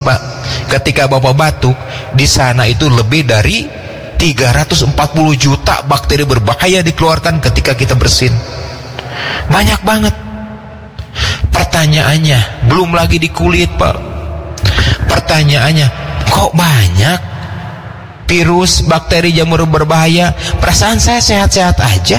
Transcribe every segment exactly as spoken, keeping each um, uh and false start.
Pak, ketika Bapak batuk, di sana itu lebih dari tiga ratus empat puluh juta bakteri berbahaya dikeluarkan ketika kita bersin. Banyak banget. Pertanyaannya, belum lagi di kulit, Pak. Pertanyaannya, kok banyak virus, bakteri, jamur berbahaya? Perasaan saya sehat-sehat aja.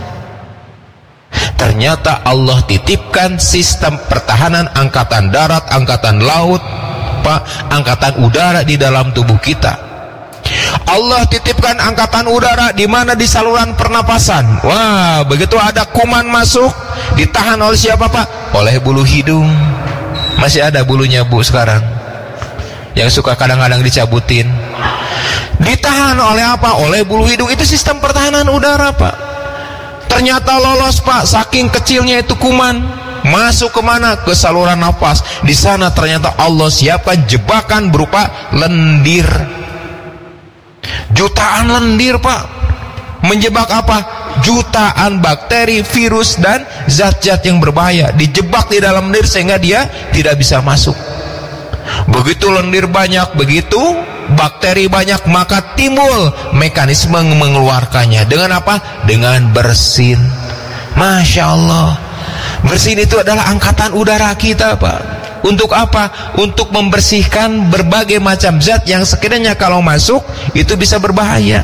Ternyata Allah titipkan sistem pertahanan angkatan darat, angkatan laut, Pak, angkatan udara di dalam tubuh kita. Allah titipkan angkatan udara di mana? Di saluran pernapasan. Wah, begitu ada kuman masuk, ditahan oleh siapa, Pak? Oleh bulu hidung. Masih ada bulunya, Bu, sekarang. Yang suka kadang-kadang dicabutin. Ditahan oleh apa? Oleh bulu hidung. Itu sistem pertahanan udara, Pak. Ternyata lolos, Pak, saking kecilnya itu kuman. Masuk kemana? Ke saluran nafas. Di sana ternyata Allah siapkan jebakan berupa lendir. Jutaan lendir, Pak. Menjebak apa? Jutaan bakteri, virus, dan zat-zat yang berbahaya. Dijebak di dalam lendir sehingga dia tidak bisa masuk. Begitu lendir banyak, begitu bakteri banyak, maka timbul mekanisme mengeluarkannya. Dengan apa? Dengan bersin. Masya Allah. Bersin itu adalah angkatan udara kita, Pak. Untuk apa? Untuk membersihkan berbagai macam zat yang sekiranya kalau masuk itu bisa berbahaya.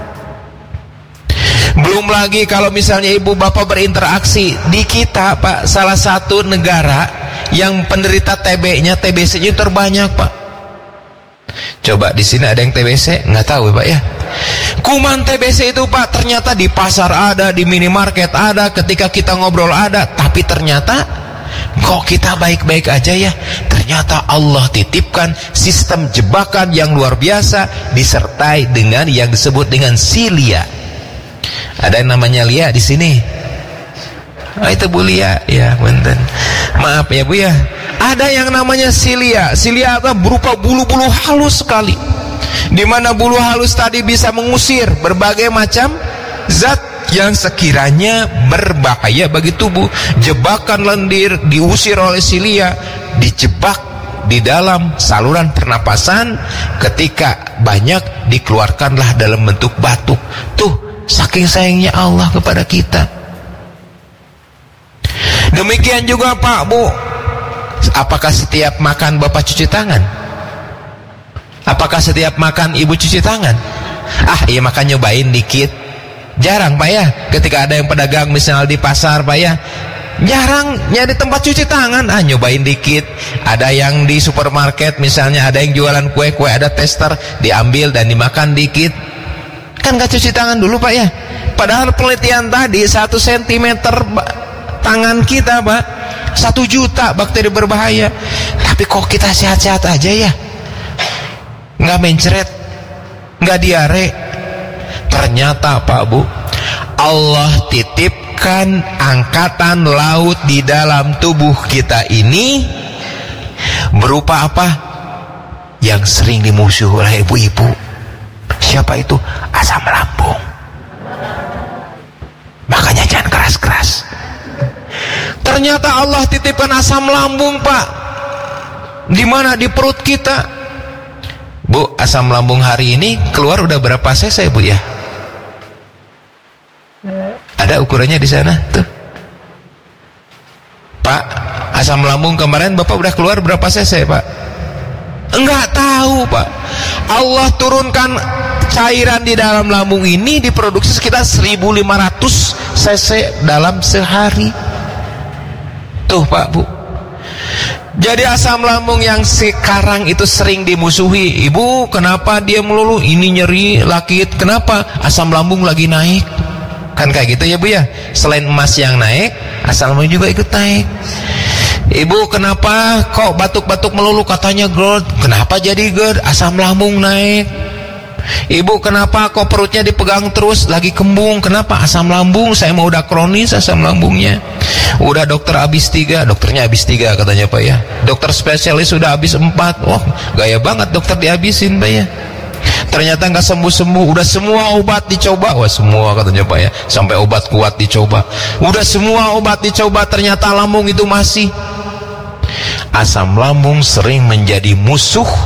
Belum lagi kalau misalnya ibu bapak berinteraksi di kita, Pak, salah satu negara yang penderita T B-nya, T B C-nya terbanyak, Pak. Coba di sini ada yang T B C? Nggak tahu, Pak, ya. Kuman T B C itu, Pak, ternyata di pasar ada, di minimarket ada, ketika kita ngobrol ada, tapi ternyata kok kita baik-baik aja ya. Ternyata Allah titipkan sistem jebakan yang luar biasa disertai dengan yang disebut dengan silia. Ada yang namanya Lia di sini. Oh, itu Bu Lia, ya, benten. Maaf ya, Bu, ya. Ada yang namanya silia. Silia itu berupa bulu-bulu halus sekali. Di mana bulu halus tadi bisa mengusir berbagai macam zat yang sekiranya berbahaya bagi tubuh. Jebakan lendir diusir oleh silia, dijebak di dalam saluran pernapasan, ketika banyak dikeluarkanlah dalam bentuk batuk. Tuh, saking sayangnya Allah kepada kita. Demikian juga, Pak, Bu, apakah setiap makan Bapak cuci tangan? Apakah setiap makan Ibu cuci tangan? Ah, iya, makan nyobain dikit. Jarang, Pak, ya. Ketika ada yang pedagang misalnya di pasar, Pak, ya, jarang nyari tempat cuci tangan. Ah, nyobain dikit. Ada yang di supermarket misalnya, ada yang jualan kue-kue, ada tester, diambil dan dimakan dikit. Kan gak cuci tangan dulu, Pak, ya. Padahal penelitian tadi satu sentimeter tangan kita, Pak, satu juta bakteri berbahaya. Tapi kok kita sehat-sehat aja ya, nggak mencret, nggak diare. Ternyata, Pak, Bu, Allah titipkan angkatan laut di dalam tubuh kita ini berupa apa? Yang sering dimusuhi oleh ibu-ibu. Siapa itu? Asam lambung. Makanya jangan keras-keras. Ternyata Allah titipkan asam lambung, Pak. Di mana? Di perut kita. Bu, asam lambung hari ini keluar udah berapa cc, Bu, ya? Ada ukurannya di sana tuh. Pak, asam lambung kemarin Bapak udah keluar berapa cc, Pak? Enggak tahu, Pak. Allah turunkan cairan di dalam lambung ini diproduksi sekitar seribu lima ratus cc dalam sehari. Tuh, Pak, Bu. Jadi asam lambung yang sekarang itu sering dimusuhi. Ibu, kenapa dia melulu ini nyeri, lakit? Kenapa? Asam lambung lagi naik. Kan kayak gitu ya, Bu, ya. Selain emas yang naik, asam lambung juga ikut naik. Ibu, kenapa kok batuk-batuk melulu? Katanya GERD. Kenapa jadi GERD? Asam lambung naik. Ibu, kenapa kok perutnya dipegang terus, lagi kembung? Kenapa? Asam lambung. Saya mau udah kronis asam lambungnya. Udah dokter habis tiga, dokternya habis tiga katanya, Pak, ya. Dokter spesialis sudah habis empat. Wah, gaya banget dokter dihabisin, Pak, ya. Ternyata nggak sembuh-sembuh. Udah semua obat dicoba. Wah, semua katanya, Pak, ya. Sampai obat kuat dicoba. Udah semua obat dicoba, ternyata lambung itu masih. asam lambung sering menjadi musuh